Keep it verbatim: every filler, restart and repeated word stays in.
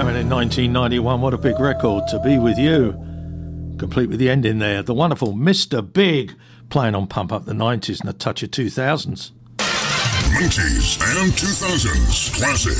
Coming in nineteen ninety-one, what a big record, To Be With You. Complete with the ending there. The wonderful Mister Big, playing on Pump Up the nineties and a touch of two thousands. nineties and two thousands classic.